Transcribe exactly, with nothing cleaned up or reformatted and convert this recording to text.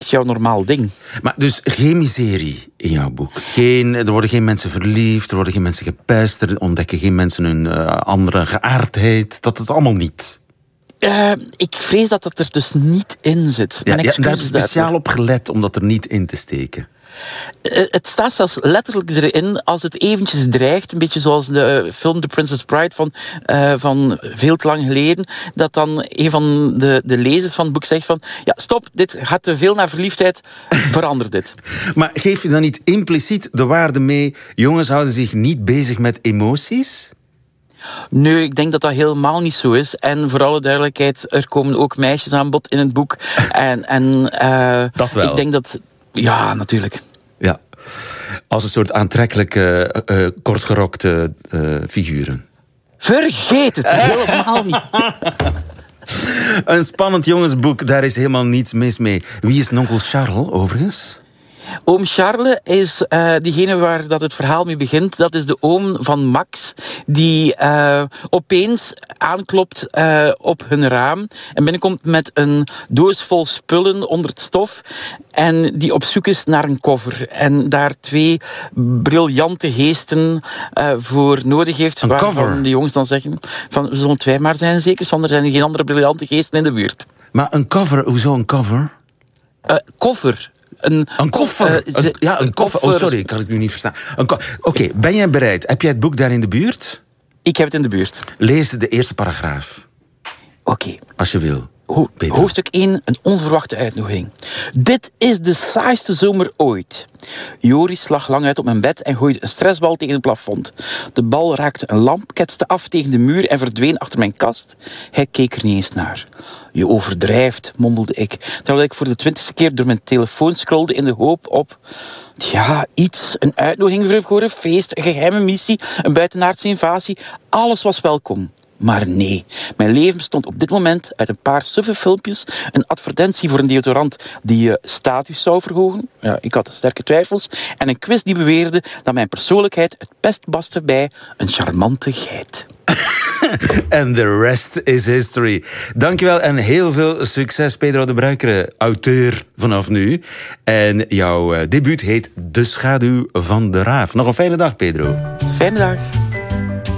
niet jouw normaal ding. Maar dus geen miserie in jouw boek. Geen, er worden geen mensen verliefd, er worden geen mensen gepest, er ontdekken geen mensen hun uh, andere geaardheid. Dat het allemaal niet. Uh, ik vrees dat dat er dus niet in zit. Ja, ja, daar heb je speciaal op gelet om dat er niet in te steken. Uh, het staat zelfs letterlijk erin als het eventjes dreigt. Een beetje zoals de uh, film The Princess Bride van, uh, van veel te lang geleden. Dat dan een van de, de lezers van het boek zegt van... Ja, stop, dit gaat te veel naar verliefdheid. Verander dit. Maar geef je dan niet impliciet de waarde mee... jongens houden zich niet bezig met emoties? Nee, ik denk dat dat helemaal niet zo is. En voor alle duidelijkheid, er komen ook meisjes aan bod in het boek. En, en uh, dat wel. Ik denk dat... Ja, natuurlijk. Ja. Als een soort aantrekkelijke, uh, kortgerokte uh, figuren. Vergeet het, helemaal niet. Een spannend jongensboek, daar is helemaal niets mis mee. Wie is nonkel Charles, overigens? Oom Charles is uh, diegene waar dat het verhaal mee begint. Dat is de oom van Max, die uh, opeens aanklopt uh, op hun raam en binnenkomt met een doos vol spullen onder het stof en die op zoek is naar een koffer. En daar twee briljante geesten uh, voor nodig heeft. Een waarvan cover? de jongens dan zeggen, van, zullen wij maar zijn zeker, want er zijn geen andere briljante geesten in de buurt. Maar een cover, hoezo een cover? Uh, koffer. Een, een koffer? Uh, ze, een, ja, een, een koffer. koffer. Oh, sorry, ik kan het nu niet verstaan. Oké, okay, ben jij bereid? Heb jij het boek daar in de buurt? Ik heb het in de buurt. Lees de eerste paragraaf. Oké. Okay. Als je wil. Ho- hoofdstuk één, een onverwachte uitnodiging. Dit is de saaiste zomer ooit. Joris lag lang uit op mijn bed en gooide een stressbal tegen het plafond. De bal raakte een lamp, ketste af tegen de muur en verdween achter mijn kast. Hij keek er niet eens naar. Je overdrijft, mompelde ik, terwijl ik voor de twintigste keer door mijn telefoon scrolde in de hoop op... Ja, iets, een uitnodiging voor een feest, een geheime missie, een buitenaardse invasie. Alles was welkom. Maar nee, mijn leven bestond op dit moment uit een paar suffe filmpjes, een advertentie voor een deodorant die je status zou verhogen, ja, ik had sterke twijfels, en een quiz die beweerde dat mijn persoonlijkheid het best paste bij een charmante geit. And the rest is history. Dankjewel en heel veel succes, Pedro de Bruikere, auteur vanaf nu. En jouw debuut heet De Schaduw van de Raaf. Nog een fijne dag, Pedro. Fijne dag.